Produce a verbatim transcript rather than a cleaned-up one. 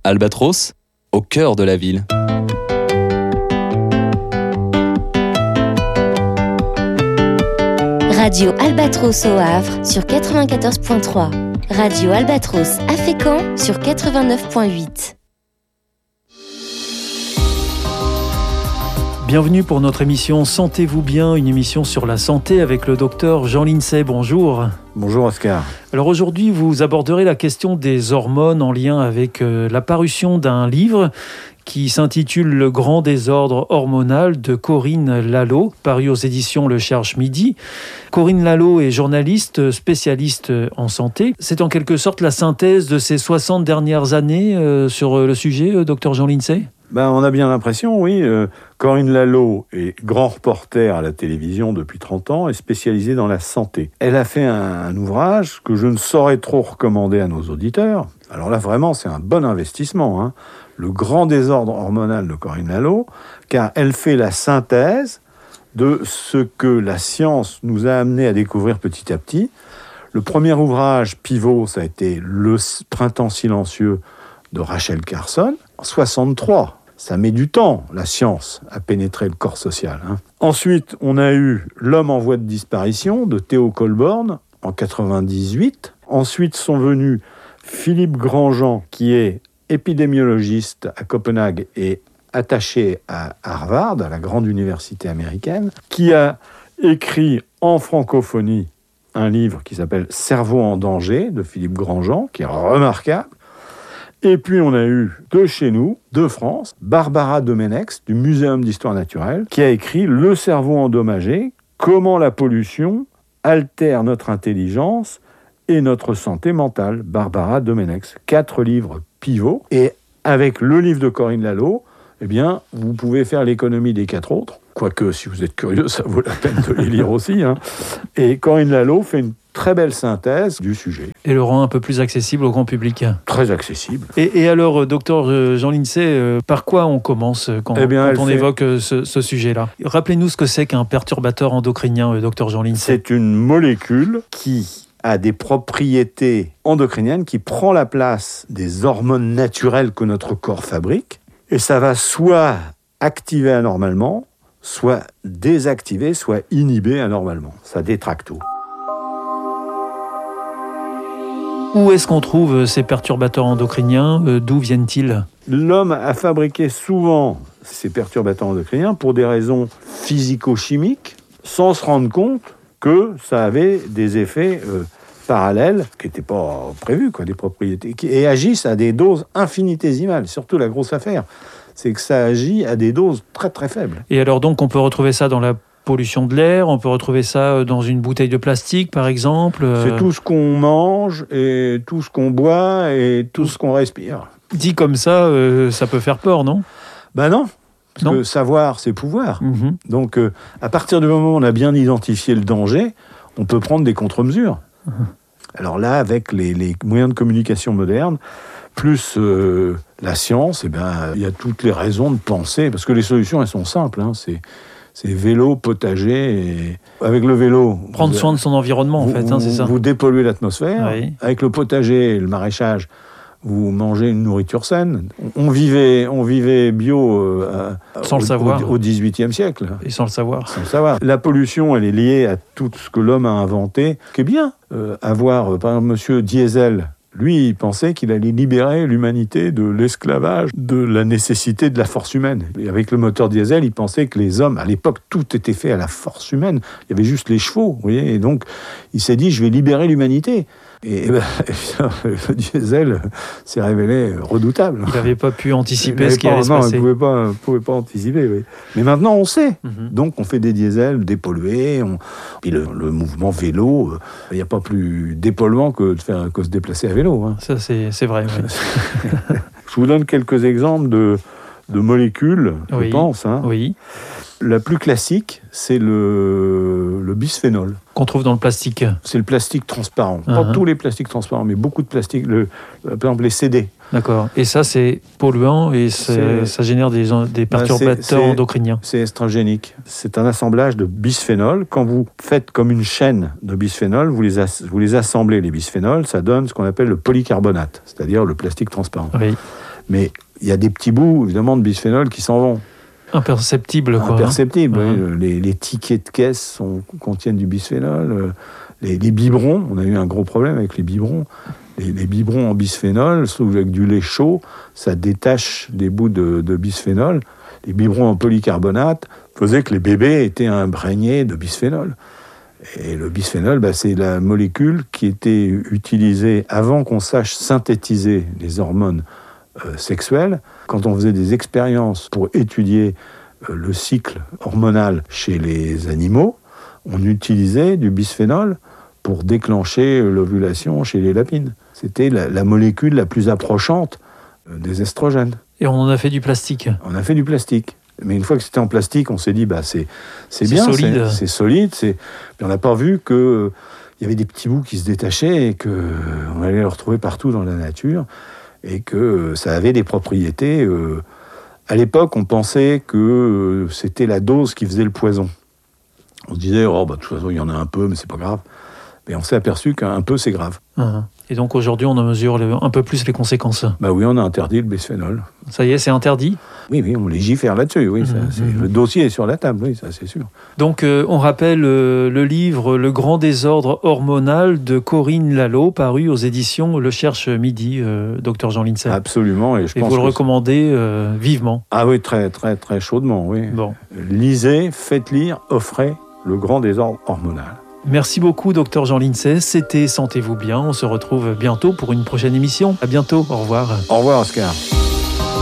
Albatros, au cœur de la ville. Radio Albatros au Havre sur quatre-vingt-quatorze virgule trois. Radio Albatros à Fécamp sur quatre-vingt-neuf virgule huit. Bienvenue pour notre émission Sentez-vous bien, une émission sur la santé avec le docteur Jean Lincey. Bonjour. Bonjour Oscar. Alors aujourd'hui, vous aborderez la question des hormones en lien avec euh, la parution d'un livre qui s'intitule « Le grand désordre hormonal » de Corinne Lalo, paru aux éditions Le Cherche Midi. Corinne Lalo est journaliste spécialiste en santé. C'est en quelque sorte la synthèse de ces soixante dernières années euh, sur le sujet, euh, docteur Jean Lincey ? Ben, on a bien l'impression, oui. Euh, Corinne Lalo est grand reporter à la télévision depuis trente ans et spécialisée dans la santé. Elle a fait un, un ouvrage que je ne saurais trop recommander à nos auditeurs. Alors là, vraiment, c'est un bon investissement, hein. Le grand désordre hormonal de Corinne Lalo, car elle fait la synthèse de ce que la science nous a amené à découvrir petit à petit. Le premier ouvrage pivot, ça a été Le printemps silencieux de Rachel Carson, en soixante-trois. Ça met du temps, la science, à pénétrer le corps social, hein. Ensuite, on a eu L'homme en voie de disparition de Theo Colborn en quatre-vingt-dix-huit. Ensuite sont venus Philippe Grandjean, qui est épidémiologiste à Copenhague et attaché à Harvard, à la grande université américaine, qui a écrit en francophonie un livre qui s'appelle « Cerveau en danger » de Philippe Grandjean, qui est remarquable. Et puis on a eu de chez nous, de France, Barbara Domenex du Muséum d'histoire naturelle, qui a écrit « Le cerveau endommagé, comment la pollution altère notre intelligence et notre santé mentale ». Barbara Domenex, quatre livres pivots. Et avec le livre de Corinne Lalo, eh bien, vous pouvez faire l'économie des quatre autres. Quoique, si vous êtes curieux, ça vaut la peine de les lire aussi, hein. Et Corinne Lalo fait une très belle synthèse du sujet. Et le rend un peu plus accessible au grand public. Très accessible. Et, et alors, docteur Jean Lincey, euh, par quoi on commence quand, eh bien, quand on fait... évoque ce, ce sujet-là ? Rappelez-nous ce que c'est qu'un perturbateur endocrinien, docteur Jean Lincey. C'est une molécule qui a des propriétés endocriniennes, qui prend la place des hormones naturelles que notre corps fabrique. Et ça va soit activer anormalement, soit désactiver, soit inhiber anormalement. Ça détraque tout. Où est-ce qu'on trouve ces perturbateurs endocriniens ? D'où viennent-ils ? L'homme a fabriqué souvent ces perturbateurs endocriniens pour des raisons physico-chimiques, sans se rendre compte que ça avait des effets euh, parallèles qui n'étaient pas prévus, quoi, des propriétés, qui, et agissent à des doses infinitésimales. Surtout la grosse affaire, c'est que ça agit à des doses très très faibles. Et alors donc on peut retrouver ça dans la pollution de l'air, on peut retrouver ça dans une bouteille de plastique par exemple. C'est tout ce qu'on mange et tout ce qu'on boit et tout ce qu'on respire. Dit comme ça, euh, ça peut faire peur, non ? Ben non. Parce non. que savoir, c'est pouvoir. Mm-hmm. Donc, euh, à partir du moment où on a bien identifié le danger, on peut prendre des contre-mesures. Mm-hmm. Alors là, avec les, les moyens de communication modernes, plus euh, la science, eh ben, il y a toutes les raisons de penser, parce que les solutions, elles sont simples, hein, c'est, c'est vélo, potager, et avec le vélo... Prendre vous, soin de son environnement, vous, en fait, hein, c'est ça. Vous dépolluez l'atmosphère. Oui. Avec le potager et le maraîchage, vous mangez une nourriture saine. On vivait, on vivait bio euh, sans au, le savoir. au dix-huitième siècle. Et sans le savoir. Sans le savoir. La pollution, elle est liée à tout ce que l'homme a inventé. Ce qui est bien, euh, avoir, euh, par exemple, monsieur Diesel, lui, il pensait qu'il allait libérer l'humanité de l'esclavage, de la nécessité de la force humaine. Et avec le moteur diesel, il pensait que les hommes, à l'époque, tout était fait à la force humaine. Il y avait juste les chevaux, vous voyez. Et donc, il s'est dit, je vais libérer l'humanité. Et, et ben, le diesel s'est révélé redoutable. Il n'avait pas pu anticiper ce qui allait se non, passer. Non, il ne pouvait pas, pouvait pas anticiper. Oui. Mais maintenant, on sait. Mm-hmm. Donc, on fait des diesels dépollués. On... Puis le, le mouvement vélo, il n'y a pas plus dépolluant que de faire, que se déplacer à vélo. Hein. Ça, c'est, c'est vrai. Oui. Je vous donne quelques exemples de, de molécules, oui. je pense. Hein. Oui. La plus classique, c'est le, le bisphénol. Qu'on trouve dans le plastique. C'est le plastique transparent. Uh-huh. Pas tous les plastiques transparents, mais beaucoup de plastiques. Le, par exemple, les C D. D'accord. Et ça, c'est polluant et c'est, ça génère des, des perturbateurs c'est, c'est, endocriniens. C'est estrogénique. C'est un assemblage de bisphénol. Quand vous faites comme une chaîne de bisphénol, vous les, as, vous les assemblez, les bisphénols, ça donne ce qu'on appelle le polycarbonate, c'est-à-dire le plastique transparent. Oui. Mais il y a des petits bouts, évidemment, de bisphénol qui s'en vont. Imperceptible, quoi. Imperceptible, hein. oui. Les, les tickets de caisse sont, contiennent du bisphénol. Les, les biberons, on a eu un gros problème avec les biberons. Les, les biberons en bisphénol, sauf avec du lait chaud, ça détache des bouts de, de bisphénol. Les biberons en polycarbonate faisaient que les bébés étaient imprégnés de bisphénol. Et le bisphénol, bah, c'est la molécule qui était utilisée avant qu'on sache synthétiser les hormones euh, sexuelles. Quand on faisait des expériences pour étudier euh, le cycle hormonal chez les animaux, on utilisait du bisphénol pour déclencher l'ovulation chez les lapines. C'était la, la molécule la plus approchante euh, des estrogènes. Et on en a fait du plastique. On a fait du plastique. Mais une fois que c'était en plastique, on s'est dit, bah, c'est, c'est, c'est bien, solide. c'est, c'est solide. C'est... Puis on n'a pas vu qu'il euh, y avait des petits bouts qui se détachaient et qu'on euh, allait les retrouver partout dans la nature et que euh, ça avait des propriétés. Euh... À l'époque, on pensait que euh, c'était la dose qui faisait le poison. On se disait, oh, bah, de toute façon, il y en a un peu, mais c'est pas grave. Mais on s'est aperçu qu'un peu, c'est grave. Uh-huh. Et donc aujourd'hui, on en mesure un peu plus les conséquences. Bah oui, on a interdit le bisphénol. Ça y est, c'est interdit ? Oui, oui, on légifère là-dessus. Oui, ça, mmh, c'est, mmh. Le dossier est sur la table, oui, ça c'est sûr. Donc euh, on rappelle euh, le livre « Le grand désordre hormonal » de Corinne Lalo, paru aux éditions Le Cherche Midi, euh, docteur Jean Lincey. Absolument. Et, je et pense vous le que recommandez euh, vivement. Ah oui, très, très, très chaudement, oui. Bon. Lisez, faites lire, offrez Le grand désordre hormonal. Merci beaucoup, docteur Jean Lincey. C'était Sentez-vous bien. On se retrouve bientôt pour une prochaine émission. À bientôt. Au revoir. Au revoir, Oscar.